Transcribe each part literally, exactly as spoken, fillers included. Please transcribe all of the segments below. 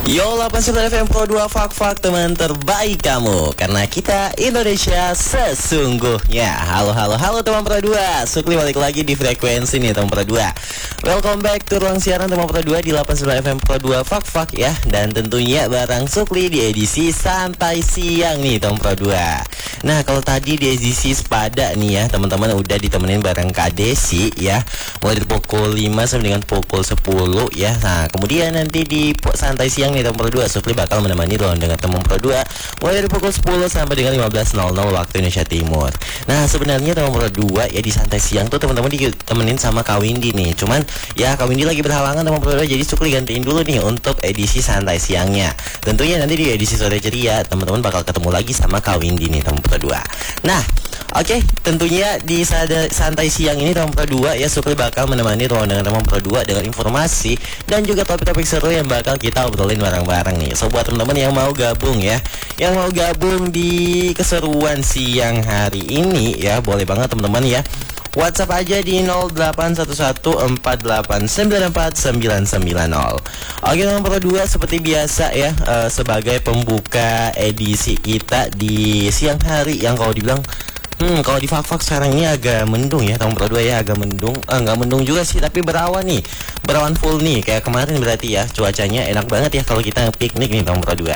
Yo, delapan puluh sembilan F M Pro dua, fak-fak teman terbaik kamu, karena kita Indonesia sesungguhnya. Halo, halo, halo teman Pro dua. Sukli balik lagi di frekuensi nih teman Pro dua. Welcome back to ruang siaran teman Pro dua di delapan puluh sembilan F M Pro dua, fak-fak ya. Dan tentunya bareng Sukli di edisi santai siang nih teman Pro dua. Nah, kalau tadi di edisi sepada nih ya, teman-teman udah ditemenin bareng Kak Desi ya, mulai dari pukul lima sampai dengan pukul sepuluh ya. Nah, kemudian nanti di santai siang nih teman Pro dua, Sukli bakal menemani lo dengan teman Pro dua mulai dari pukul sepuluh sampai dengan lima belas nol nol waktu Indonesia Timur. Nah, sebenarnya teman Pro dua ya di santai siang tuh teman-teman ditemenin sama Kak Windy nih. Cuman ya Kak Windy lagi berhalangan teman Pro dua, jadi Sukli gantiin dulu nih untuk edisi santai siangnya. Tentunya nanti di edisi sore ceria teman-teman bakal ketemu lagi sama Kak Windy nih teman Pro dua. Nah, oke, okay, tentunya di santai siang ini teman Pro dua ya, Sukli bakal menemani ruang dengan teman Pro dua dengan informasi dan juga topik-topik seru yang bakal kita obrolin bareng-bareng nih. So buat teman-teman yang mau gabung ya, yang mau gabung di keseruan siang hari ini ya, boleh banget teman-teman ya. WhatsApp aja di nol delapan satu satu empat delapan sembilan empat sembilan sembilan nol. Oke teman Pro dua, seperti biasa ya, uh, sebagai pembuka edisi kita di siang hari yang kalau dibilang Hmm, kalau di fak-fak sekarang ini agak mendung ya teman Pro dua ya, agak mendung. Eh, nggak mendung juga sih, tapi berawan nih, berawan full nih kayak kemarin, berarti ya cuacanya enak banget ya kalau kita piknik nih teman Pro dua.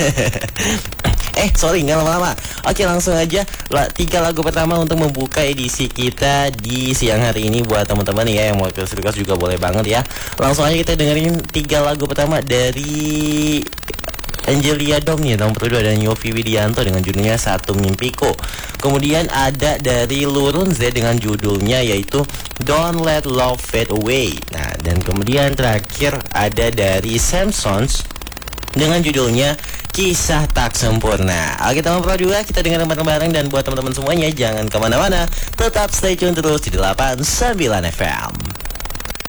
Eh sorry, nggak lama-lama. Oke, langsung aja lah, tiga lagu pertama untuk membuka edisi kita di siang hari ini. Buat teman-teman ya yang mau request juga boleh banget ya. Langsung aja kita dengerin tiga lagu pertama dari Angelia Dom nih teman Pro dua dan Yovie Widianto dengan judulnya Satu Mimpiku. Kemudian ada dari Lurun Z dengan judulnya yaitu Don't Let Love Fade Away. Nah, dan kemudian terakhir ada dari Samsons dengan judulnya Kisah Tak Sempurna. Oke teman Pro dua, kita dengar bareng-bareng. Dan buat teman-teman semuanya, jangan kemana-mana, tetap stay tune terus di delapan puluh sembilan F M.